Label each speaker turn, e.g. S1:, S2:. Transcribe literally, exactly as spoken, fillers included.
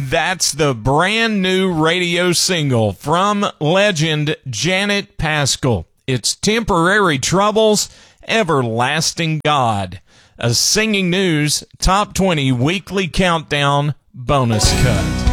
S1: That's the brand new radio single from legend Janet Paschal. It's Temporary Troubles, Everlasting God. A Singing News Top twenty Weekly Countdown bonus cut.